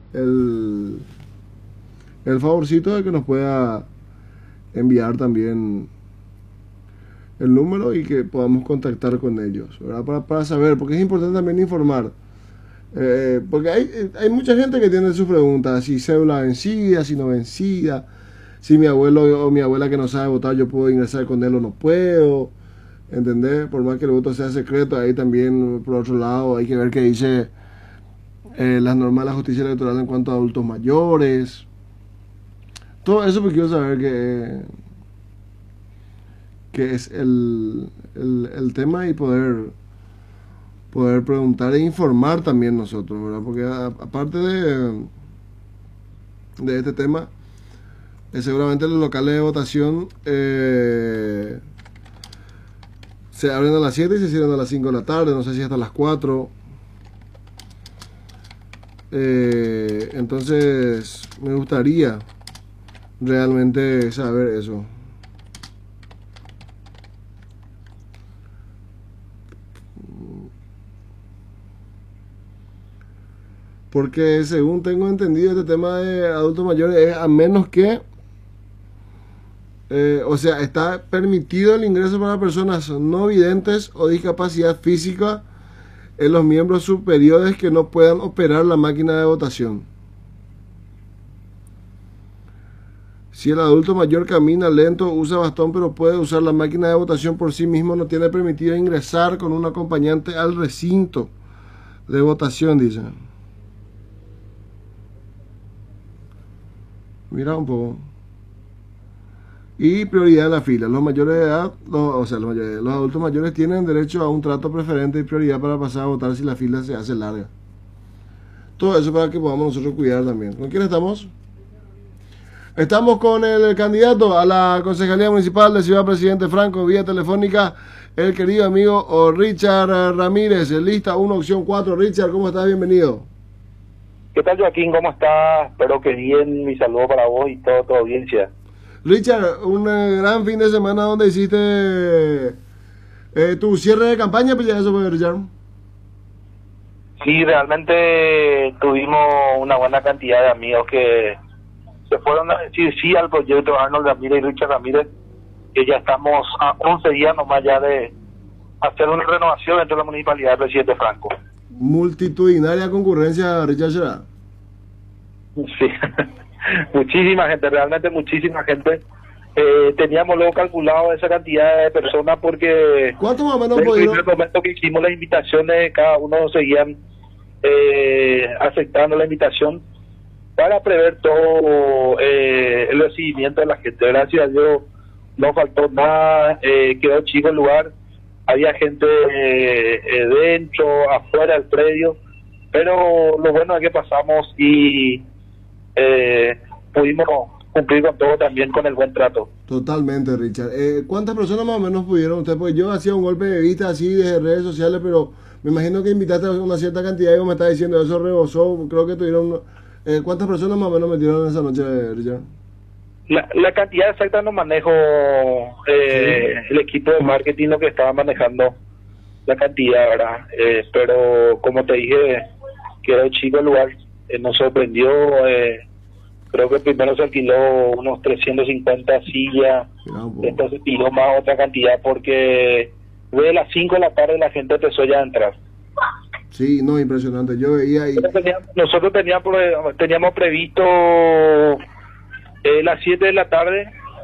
el, el favorcito de que nos pueda enviar también el número y que podamos contactar con ellos, ¿verdad? Para saber, porque es importante también informar. Porque hay mucha gente que tiene sus preguntas, si cédula vencida, si no vencida, si mi abuelo o mi abuela que no sabe votar, yo puedo ingresar con él o no puedo, ¿entendés? Por más que el voto sea secreto, ahí también, por otro lado, hay que ver qué dice las normas de la justicia electoral en cuanto a adultos mayores. Todo eso porque quiero saber que es el tema y poder preguntar e informar también nosotros, ¿verdad? Porque aparte de este tema, seguramente los locales de votación se abren a las 7 y se cierran a las 5 de la tarde, no sé si hasta las 4. Entonces, me gustaría realmente saber eso. Porque según tengo entendido, este tema de adultos mayores es a menos que, o sea, está permitido el ingreso para personas no videntes o discapacidad física en los miembros superiores que no puedan operar la máquina de votación. Si el adulto mayor camina lento, usa bastón, pero puede usar la máquina de votación por sí mismo, no tiene permitido ingresar con un acompañante al recinto de votación, dice. Mira un poco. Y prioridad en la fila. Los mayores de edad, los adultos mayores tienen derecho a un trato preferente y prioridad para pasar a votar si la fila se hace larga. Todo eso para que podamos nosotros cuidar también. ¿Con quién estamos? Estamos con el candidato a la Concejalía Municipal de Ciudad Presidente Franco, vía telefónica, el querido amigo Richard Ramírez, lista 1, opción 4. Richard, ¿cómo estás? Bienvenido. ¿Qué tal, Joaquín? ¿Cómo estás? Espero que bien. Mi saludo para vos y toda tu audiencia. Richard, un gran fin de semana donde hiciste tu cierre de campaña, pues ya eso fue, Richard. Sí, realmente tuvimos una buena cantidad de amigos que se fueron a decir sí al proyecto Arnold Ramírez y Richard Ramírez, que ya estamos a 11 días nomás ya de hacer una renovación dentro de la Municipalidad de Presidente Franco. Multitudinaria concurrencia, Richard Será. Sí, muchísima gente, realmente muchísima gente. Teníamos luego calculado esa cantidad de personas porque ¿cuánto más o menos desde el pudieron? primer momento que hicimos las invitaciones, cada uno seguían aceptando la invitación para prever todo el recibimiento de la gente. Gracias a Dios no faltó nada, quedó chico el lugar, había gente dentro, afuera del predio, pero lo bueno es que pasamos y pudimos cumplir con todo, también con el buen trato. Totalmente, Richard. ¿Cuántas personas más o menos pudieron ustedes? Pues yo hacía un golpe de vista así de redes sociales, pero me imagino que invitaste a una cierta cantidad y vos me estás diciendo eso rebosó. Creo que tuvieron... ¿cuántas personas más o menos metieron esa noche, Richard? La cantidad exacta no manejo, Sí. el equipo de marketing lo que estaba manejando la cantidad, ¿verdad? Pero como te dije, quedó chico el lugar, nos sorprendió. Creo que primero se alquiló unos 350 sillas, después se pidió más otra cantidad porque de las 5 de la tarde la gente empezó ya a entrar. Sí, no, impresionante. Yo veía ahí... Nosotros teníamos previsto las 7 de la tarde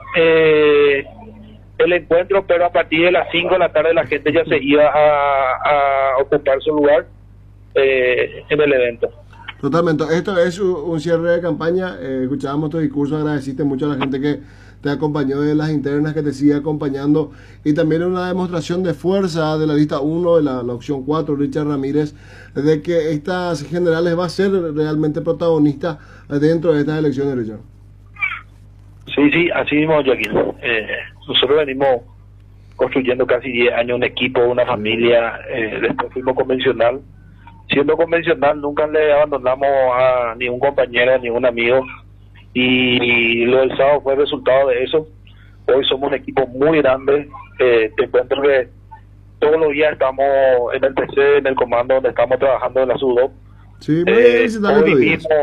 el encuentro, pero a partir de las 5 de la tarde la gente ya se iba a ocupar su lugar en el evento. Totalmente. Esto es un cierre de campaña. Escuchábamos tu discurso, agradeciste mucho a la gente que te acompañó de las internas, que te sigue acompañando, y también una demostración de fuerza de la lista 1, de la opción 4, Richard Ramírez, de que estas generales va a ser realmente protagonista dentro de estas elecciones, Richard. Sí, así mismo, Joaquín. Nosotros venimos construyendo casi 10 años un equipo, una familia, después fuimos convencional. Siendo convencional, nunca le abandonamos a ningún compañero, a ningún amigo, y lo del sábado fue el resultado de eso. Hoy somos un equipo muy grande. Te encuentro que todos los días estamos en el PC, en el comando donde estamos trabajando en la SUDOP. Sí, voy a visitar hoy mismo